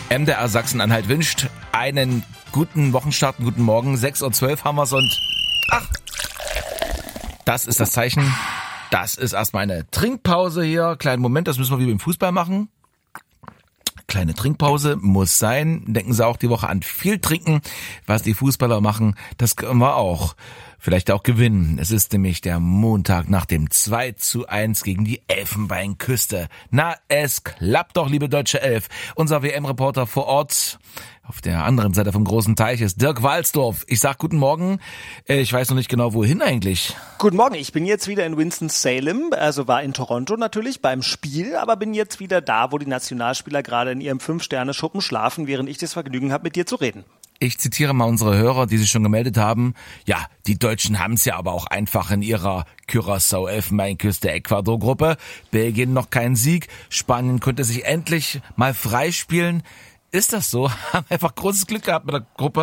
MDR Sachsen-Anhalt wünscht einen guten Wochenstart, einen guten Morgen. 6.12 Uhr haben wir's und das ist das Zeichen. Das ist erstmal eine Trinkpause hier. Kleinen Moment, das müssen wir wie beim Fußball machen. Kleine Trinkpause muss sein. Denken Sie auch die Woche an viel trinken. Was die Fußballer machen, das können wir auch. Vielleicht auch gewinnen. Es ist nämlich der Montag nach dem 2:1 gegen die Elfenbeinküste. Na, es klappt doch, liebe deutsche Elf. Unser WM-Reporter vor Ort auf der anderen Seite vom großen Teich ist Dirk Walsdorf. Ich sag guten Morgen. Ich weiß noch nicht genau, wohin eigentlich. Guten Morgen, ich bin jetzt wieder in Winston-Salem, also war in Toronto natürlich beim Spiel, aber bin jetzt wieder da, wo die Nationalspieler gerade in ihrem 5-Sterne-Schuppen schlafen, während ich das Vergnügen habe, mit dir zu reden. Ich zitiere mal unsere Hörer, die sich schon gemeldet haben. Ja, die Deutschen haben es ja aber auch einfach in ihrer Curaçao-Elfenbeinküste-Ecuador-Gruppe. Belgien noch keinen Sieg. Spanien konnte sich endlich mal freispielen. Ist das so? Haben einfach großes Glück gehabt mit der Gruppe?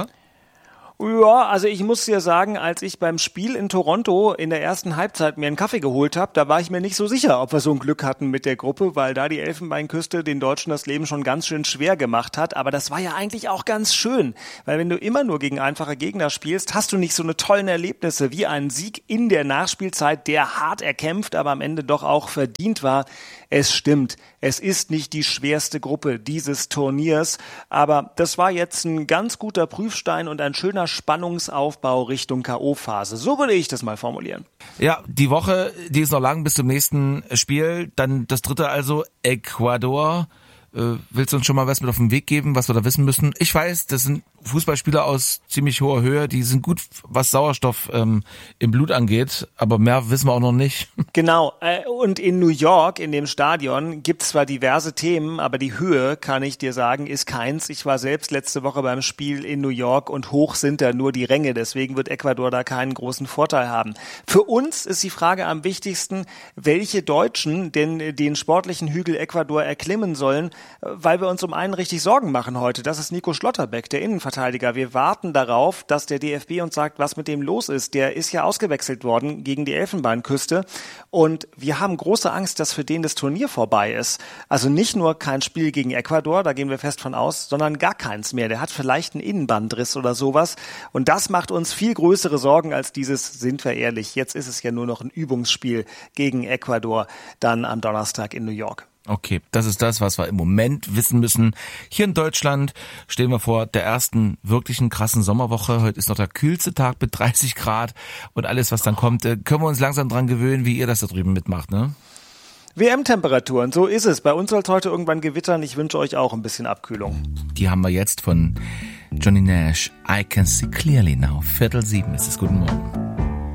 Ja, also ich muss dir sagen, als ich beim Spiel in Toronto in der ersten Halbzeit mir einen Kaffee geholt habe, da war ich mir nicht so sicher, ob wir so ein Glück hatten mit der Gruppe, weil da die Elfenbeinküste den Deutschen das Leben schon ganz schön schwer gemacht hat. Aber das war ja eigentlich auch ganz schön, weil wenn du immer nur gegen einfache Gegner spielst, hast du nicht so eine tollen Erlebnisse wie einen Sieg in der Nachspielzeit, der hart erkämpft, aber am Ende doch auch verdient war. Es stimmt, es ist nicht die schwerste Gruppe dieses Turniers, aber das war jetzt ein ganz guter Prüfstein und ein schöner Spannungsaufbau Richtung K.O.-Phase. So würde ich das mal formulieren. Ja, die Woche, die ist noch lang bis zum nächsten Spiel. Dann das dritte also, Ecuador. Willst du uns schon mal was mit auf den Weg geben, was wir da wissen müssen? Ich weiß, das sind Fußballspieler aus ziemlich hoher Höhe, die sind gut, was Sauerstoff im Blut angeht, aber mehr wissen wir auch noch nicht. Genau, und in New York, in dem Stadion, gibt es zwar diverse Themen, aber die Höhe, kann ich dir sagen, ist keins. Ich war selbst letzte Woche beim Spiel in New York und hoch sind da nur die Ränge, deswegen wird Ecuador da keinen großen Vorteil haben. Für uns ist die Frage am wichtigsten, welche Deutschen denn den sportlichen Hügel Ecuador erklimmen sollen, weil wir uns um einen richtig Sorgen machen heute. Das ist Nico Schlotterbeck, der Innenverteidiger. Wir warten darauf, dass der DFB uns sagt, was mit dem los ist. Der ist ja ausgewechselt worden gegen die Elfenbeinküste und wir haben große Angst, dass für den das Turnier vorbei ist. Also nicht nur kein Spiel gegen Ecuador, da gehen wir fest von aus, sondern gar keins mehr. Der hat vielleicht einen Innenbandriss oder sowas und das macht uns viel größere Sorgen als dieses, sind wir ehrlich, jetzt ist es ja nur noch ein Übungsspiel gegen Ecuador, dann am Donnerstag in New York. Okay, das ist das, was wir im Moment wissen müssen. Hier in Deutschland stehen wir vor der ersten wirklichen krassen Sommerwoche. Heute ist noch der kühlste Tag mit 30 Grad und alles, was dann kommt, können wir uns langsam dran gewöhnen, wie ihr das da drüben mitmacht, ne? WM-Temperaturen, so ist es. Bei uns soll es heute irgendwann gewittern. Ich wünsche euch auch ein bisschen Abkühlung. Die haben wir jetzt von Johnny Nash. I can see clearly now. 6:45 ist es. Guten Morgen.